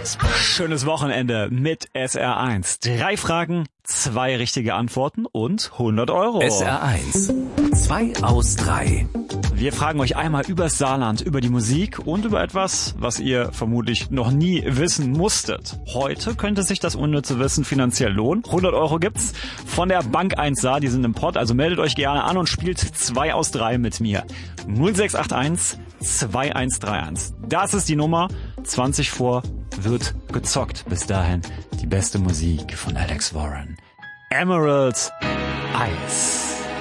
Schönes Wochenende mit SR1. 3 Fragen, 2 richtige Antworten und 100 Euro. SR1. 2 aus 3. Wir fragen euch einmal übers Saarland, über die Musik und über etwas, was ihr vermutlich noch nie wissen musstet. Heute könnte sich das unnütze Wissen finanziell lohnen. 100 Euro gibt's von der Bank 1 Saar, die sind im Pott, also meldet euch gerne an und spielt 2 aus 3 mit mir. 0681 2131. Das ist die Nummer. 20 vor wird gezockt. Bis dahin die beste Musik von Alex Warren. Emerald Eyes.